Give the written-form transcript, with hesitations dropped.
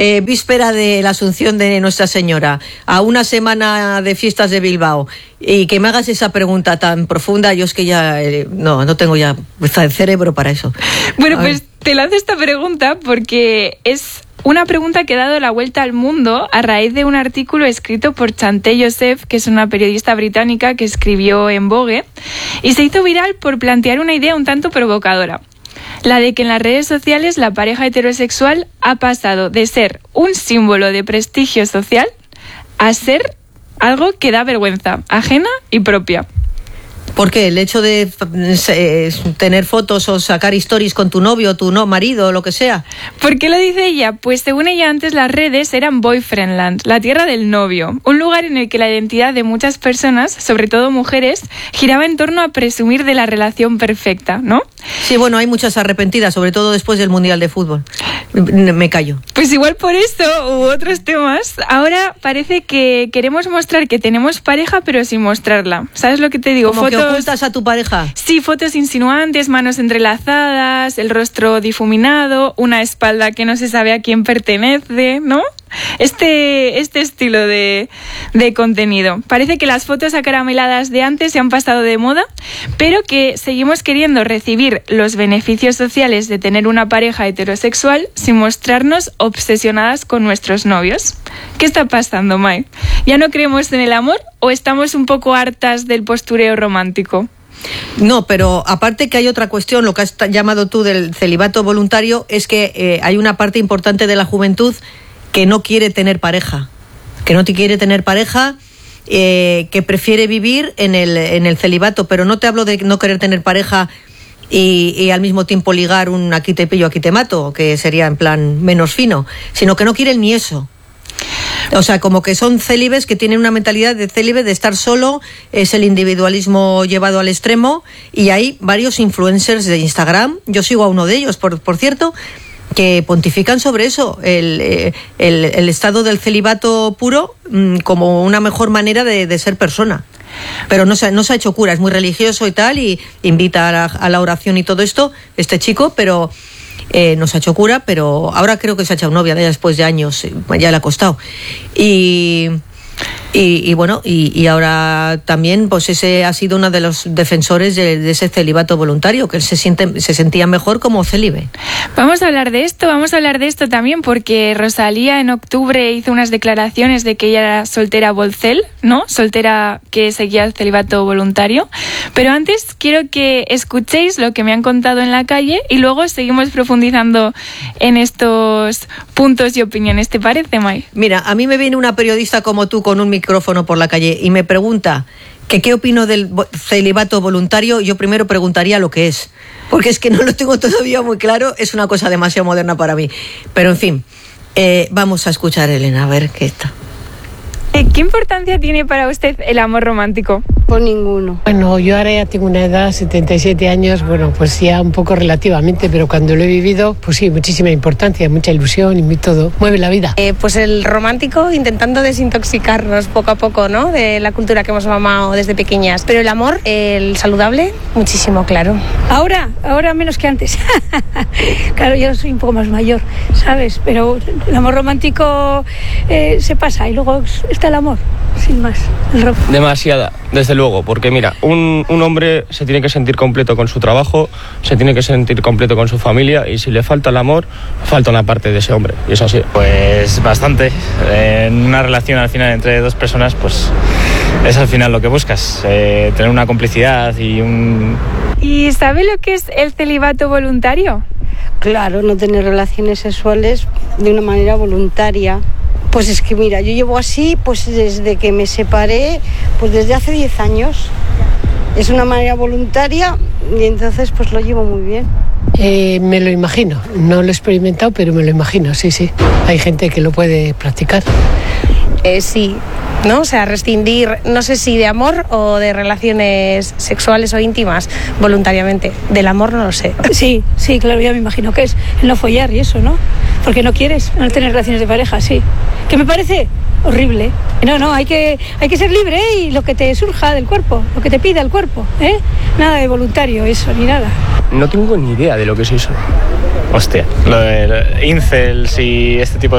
víspera de la Asunción de Nuestra Señora, a una semana de fiestas de Bilbao, y que me hagas esa pregunta tan profunda, yo es que ya no tengo ya el cerebro para eso. Bueno, pues te lanzo esta pregunta porque es una pregunta que ha dado la vuelta al mundo a raíz de un artículo escrito por Chanté Joseph, que es una periodista británica que escribió en Vogue, y se hizo viral por plantear una idea un tanto provocadora. La de que en las redes sociales la pareja heterosexual ha pasado de ser un símbolo de prestigio social a ser algo que da vergüenza, ajena y propia. ¿Por qué? ¿El hecho de tener fotos o sacar stories con tu novio, tu marido o lo que sea? ¿Por qué lo dice ella? Pues según ella antes las redes eran Boyfriendland, la tierra del novio, un lugar en el que la identidad de muchas personas, sobre todo mujeres, giraba en torno a presumir de la relación perfecta, ¿no? Sí, bueno, hay muchas arrepentidas, sobre todo después del Mundial de Fútbol. Me callo. Pues igual por esto u otros temas, ahora parece que queremos mostrar que tenemos pareja pero sin mostrarla. ¿Sabes lo que te digo? ¿Cómo fotos... que ocultas a tu pareja? Sí, fotos insinuantes, manos entrelazadas, el rostro difuminado, una espalda que no se sabe a quién pertenece, ¿no? Este estilo de contenido. Parece que las fotos acarameladas de antes se han pasado de moda, pero que seguimos queriendo recibir los beneficios sociales de tener una pareja heterosexual sin mostrarnos obsesionadas con nuestros novios. ¿Qué está pasando, Mai? ¿Ya no creemos en el amor o estamos un poco hartas del postureo romántico? No, pero aparte que hay otra cuestión, lo que has llamado tú del celibato voluntario, es que hay una parte importante de la juventud que no quiere tener pareja, que prefiere vivir en el celibato, pero no te hablo de no querer tener pareja y al mismo tiempo ligar un aquí te pillo, aquí te mato, que sería en plan menos fino, sino que no quieren ni eso. O sea, como que son célibes, que tienen una mentalidad de célibe, de estar solo, es el individualismo llevado al extremo, y hay varios influencers de Instagram, yo sigo a uno de ellos, por cierto, que pontifican sobre eso, el estado del celibato puro como una mejor manera de ser persona. Pero no se ha hecho cura, es muy religioso y tal, y invita a la oración y todo esto, este chico, pero no se ha hecho cura, pero ahora creo que se ha echado novia, ya después de años, ya le ha costado. Y bueno, y ahora también, pues ese ha sido uno de los defensores de ese celibato voluntario, que se sentía mejor como célibe. Vamos a hablar de esto también, porque Rosalía en octubre hizo unas declaraciones de que ella era soltera bolcel, ¿no? Soltera que seguía el celibato voluntario. Pero antes quiero que escuchéis lo que me han contado en la calle y luego seguimos profundizando en estos puntos y opiniones. ¿Te parece, Mai? Mira, a mí me viene una periodista como tú con un micrófono por la calle y me pregunta que qué opino del celibato voluntario. Yo primero preguntaría lo que es, porque es que no lo tengo todavía muy claro, es una cosa demasiado moderna para mí. Pero en fin, vamos a escuchar a Elena, a ver qué está. ¿Qué importancia tiene para usted el amor romántico? Pues ninguno. Bueno, yo ahora ya tengo una edad, 77 años, bueno, pues ya un poco relativamente, pero cuando lo he vivido, pues sí, muchísima importancia, mucha ilusión y todo. Mueve la vida. Pues el romántico, intentando desintoxicarnos poco a poco, ¿no? De la cultura que hemos mamado desde pequeñas. Pero el amor, el saludable, muchísimo, claro. Ahora menos que antes. Claro, yo soy un poco más mayor, ¿sabes? Pero el amor romántico se pasa y luego está el amor, sin más. Demasiada, desde luego, porque mira, un hombre se tiene que sentir completo con su trabajo, se tiene que sentir completo con su familia, y si le falta el amor, falta una parte de ese hombre, y es así. Pues bastante. En una relación al final entre dos personas, pues es al final lo que buscas, tener una complicidad y un... ¿Y sabe lo que es el celibato voluntario? Claro, no tener relaciones sexuales de una manera voluntaria. Pues es que mira, yo llevo así pues desde que me separé, pues desde hace 10 años. Es una manera voluntaria y entonces pues lo llevo muy bien. Me lo imagino, no lo he experimentado, pero me lo imagino, sí. Hay gente que lo puede practicar. Sí, ¿no? O sea, rescindir, no sé si de amor o de relaciones sexuales o íntimas, voluntariamente. Del amor no lo sé. Sí, claro, ya me imagino que es el no follar y eso, ¿no? Porque no quieres no tener relaciones de pareja, sí. Que me parece horrible. No, hay que ser libre y lo que te surja del cuerpo, lo que te pida el cuerpo, ¿eh? Nada de voluntario eso, ni nada. No tengo ni idea de lo que es eso. Hostia, lo de incels y este tipo de